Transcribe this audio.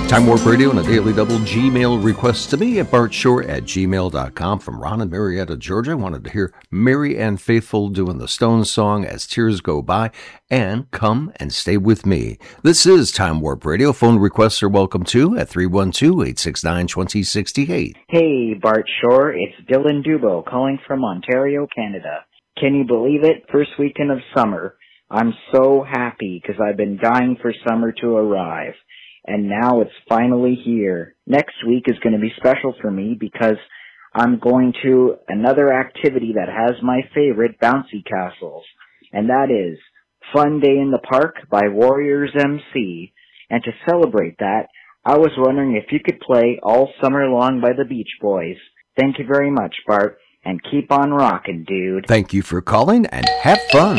Time Warp Radio and a Daily Double Gmail request to me at bartshore@gmail.com from Ron in Marietta, Georgia. I wanted to hear Mary Ann Faithfull doing the Stones song As Tears Go By and Come and Stay With Me. This is Time Warp Radio. Phone requests are welcome too at 312-869-2068. Hey, Bart Shore, it's Dylan Dubo calling from Ontario, Canada. Can you believe it? First weekend of summer. I'm so happy because I've been dying for summer to arrive. And now it's finally here. Next week is going to be special for me because I'm going to another activity that has my favorite bouncy castles. And that is Fun Day in the Park by Warriors MC. And to celebrate that, I was wondering if you could play All Summer Long by the Beach Boys. Thank you very much, Bart. And keep on rockin', dude. Thank you for calling and have fun.